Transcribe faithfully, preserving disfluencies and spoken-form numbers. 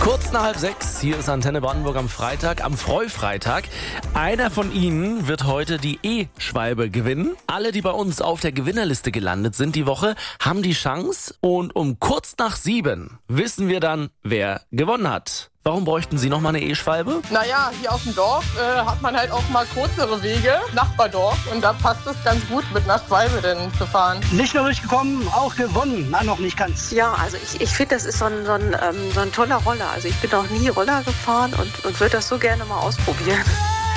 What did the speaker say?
Kurz nach halb sechs, hier ist Antenne Brandenburg am Freitag, am Freufreitag. Einer von Ihnen wird heute die E-Schwalbe gewinnen. Alle, die bei uns auf der Gewinnerliste gelandet sind die Woche, haben die Chance. Und um kurz nach sieben wissen wir dann, wer gewonnen hat. Warum bräuchten Sie noch mal eine E-Schwalbe? Naja, hier auf dem Dorf äh, hat man halt auch mal kürzere Wege, Nachbardorf. Und da passt es ganz gut, mit einer Schwalbe denn zu fahren. Nicht nur durchgekommen, auch gewonnen. Na, noch nicht ganz. Ja, also ich, ich finde, das ist so ein, so, ein, ähm, so ein toller Roller. Also ich bin noch nie Roller gefahren und, und würde das so gerne mal ausprobieren.